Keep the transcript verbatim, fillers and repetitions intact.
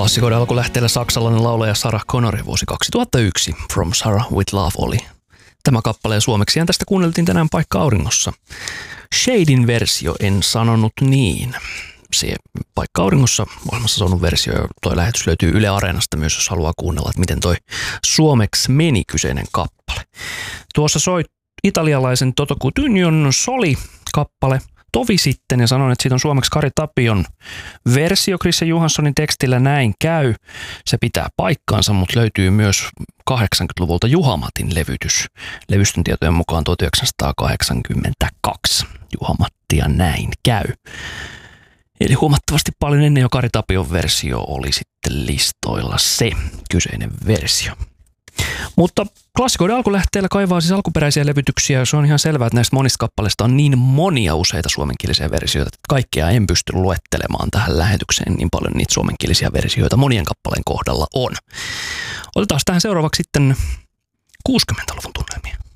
Klassikoiden alkulähteellä saksalainen laulaja Sarah Connor vuosi kaksituhattayksi. From Sarah with Love oli tämä kappale, ja suomeksi tästä kuunneltiin tänään Paikka auringossa. Shadin versio En sanonut niin. Se Paikka auringossa ohjelmassa saanut versio, ja toi lähetys löytyy Yle Areenasta myös, jos haluaa kuunnella, että miten toi suomeksi meni kyseinen kappale. Tuossa soi italialaisen Toto Cutugnon Soli-kappale tovi sitten, ja sanon, että siitä on suomeksi Kari Tapion versio Christian Johanssonin tekstillä Näin käy. Se pitää paikkaansa, mutta löytyy myös kahdeksankymmentäluvulta Juha Matin levytys. Levystön tietojen mukaan tuhatyhdeksänsataakahdeksankymmentäkaksi. Juha Matti ja Näin käy. Eli huomattavasti paljon ennen jo Kari Tapion versio oli sitten listoilla se kyseinen versio. Mutta klassikoiden alkulähteellä kaivaa siis alkuperäisiä levytyksiä, ja se on ihan selvää, että näistä monista kappaleista on niin monia useita suomenkielisiä versioita, että kaikkea en pysty luettelemaan tähän lähetykseen, niin paljon niitä suomenkielisiä versioita monien kappaleen kohdalla on. Otetaan tähän seuraavaksi sitten kuusikymmentäluvun tunnelmia.